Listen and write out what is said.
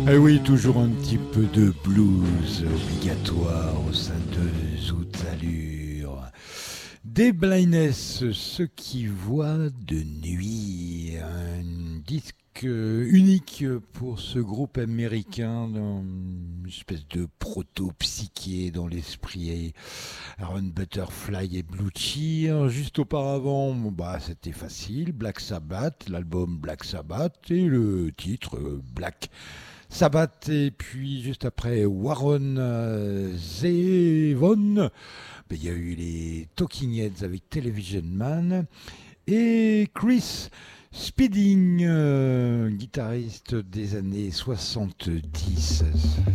Eh oui, toujours un petit peu de blues obligatoire au sein de Zoot Allure. Des Blindness, ceux qui voient de nuit. Un disque unique pour ce groupe américain, une espèce de proto-psyché dans l'esprit. Aaron Butterfly et Blue Cheer. Juste auparavant, c'était facile. Black Sabbath, l'album Black Sabbath et le titre Black Sabbath. Et puis juste après Warren Zevon, il y a eu les Talking Heads avec Television Man et Chris Spedding, guitariste des années 70.